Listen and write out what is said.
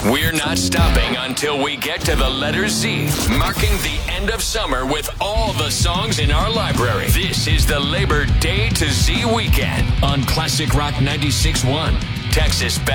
We're not stopping until we get to the letter Z, marking the end of summer with all the songs in our library. This is the Labor Day to Z weekend on Classic Rock 96.1, Texas Best.